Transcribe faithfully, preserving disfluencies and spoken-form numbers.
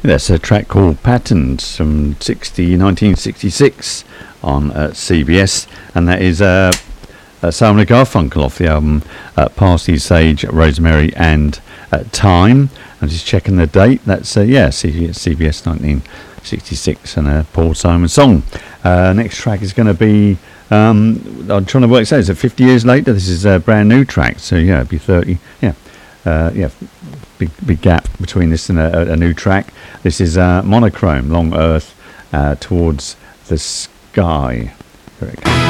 That's a track called Patterns from sixty, nineteen sixty-six on uh, C B S, and that is uh, uh, Simon and Garfunkel off the album uh, Parsley, Sage, Rosemary and uh, Thyme. I'm just checking the date. That's uh, yeah, C B S nineteen sixty-six, and a Paul Simon song. Uh, next track is going to be um, I'm trying to work. So it's fifty years later. This is a brand new track. So yeah, it'd be thirty. Yeah, uh, yeah. Big big gap between this and a, a new track. This is uh, Monochrome, Long Earth uh, Towards the Sky. Here it comes.